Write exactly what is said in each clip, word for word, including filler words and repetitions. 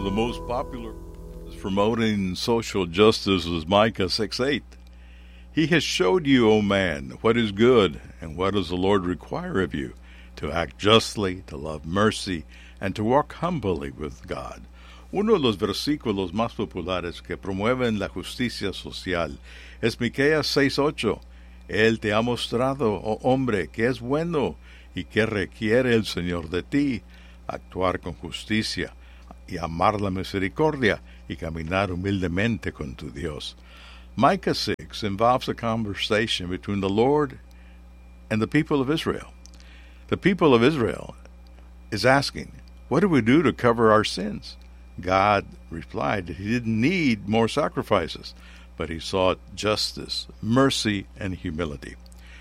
of the most popular promoting social justice was Micah six eight. He has showed you, O man, what is good, and what does the Lord require of you? To act justly, to love mercy, and to walk humbly with God. Uno de los versículos más populares que promueven la justicia social es Miqueas seis ocho. Él te ha mostrado, oh hombre, que es bueno y que requiere el Señor de ti, actuar con justicia y amar la misericordia y caminar humildemente con tu Dios. Micah six involves a conversation between the Lord and the people of Israel. The people of Israel is asking, what do we do to cover our sins? God replied that he didn't need more sacrifices, but he sought justice, mercy, and humility.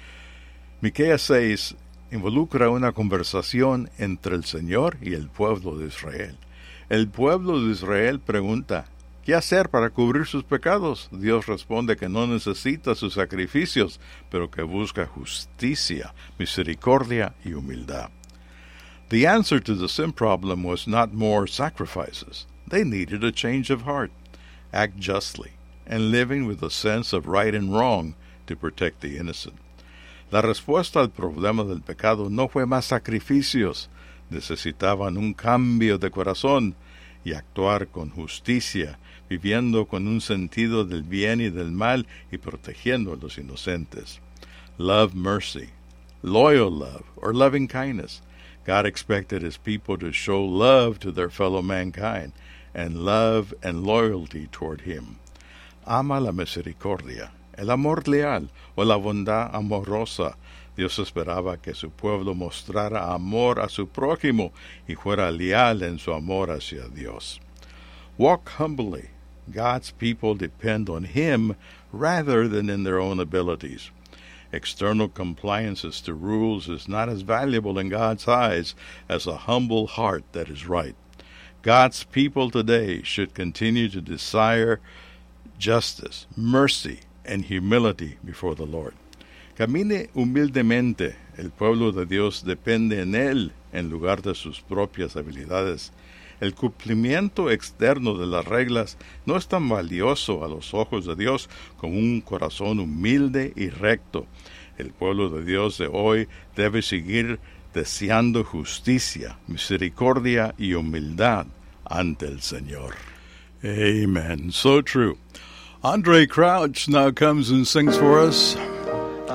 Miqueas seis involucra una conversación entre el Señor y el pueblo de Israel. El pueblo de Israel pregunta, ¿qué hacer para cubrir sus pecados? Dios responde que no necesita sus sacrificios, pero que busca justicia, misericordia y humildad. The answer to the sin problem was not more sacrifices. They needed a change of heart, act justly, and living with a sense of right and wrong to protect the innocent. La respuesta al problema del pecado no fue más sacrificios. Necesitaban un cambio de corazón y actuar con justicia, viviendo con un sentido del bien y del mal y protegiendo a los inocentes. Love mercy, loyal love, or loving kindness. God expected his people to show love to their fellow mankind and love and loyalty toward him. Ama la misericordia, el amor leal o la bondad amorosa. Dios esperaba que su pueblo mostrara amor a su prójimo y fuera leal en su amor hacia Dios. Walk humbly. God's people depend on him rather than in their own abilities. External compliances to rules is not as valuable in God's eyes as a humble heart that is right. God's people today should continue to desire justice, mercy, and humility before the Lord. Camine humildemente. El pueblo de Dios depende en él en lugar de sus propias habilidades. El cumplimiento externo de las reglas no es tan valioso a los ojos de Dios como un corazón humilde y recto. El pueblo de Dios de hoy debe seguir deseando justicia, misericordia y humildad ante el Señor. Amen. So true. Andre Crouch now comes and sings for us